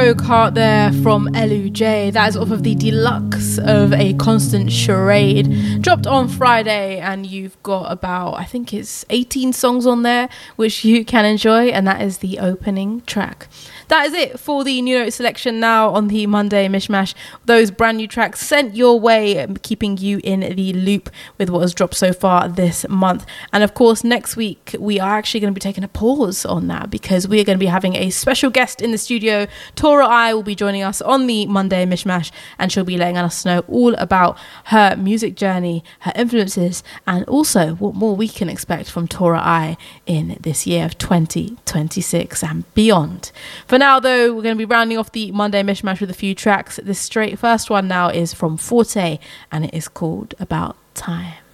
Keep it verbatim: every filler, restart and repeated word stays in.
Broke Heart there from L U J. That is off of the deluxe of A Constant Charade. Dropped on Friday, and you've got about, I think it's eighteen songs on there, which you can enjoy, and that is the opening track. That is it for the New Note selection now on the Monday Mishmash. Those brand new tracks sent your way, keeping you in the loop with what has dropped so far this month. And of course, next week, we are actually going to be taking a pause on that because we are going to be having a special guest in the studio. Tora I will be joining us on the Monday Mishmash, and she'll be letting us know all about her music journey, her influences, and also what more we can expect from Tora I in this year of twenty twenty-six and beyond. For now, though, we're going to be rounding off the Monday Mishmash with a few tracks. This straight first one now is from Forte, and it is called About Time.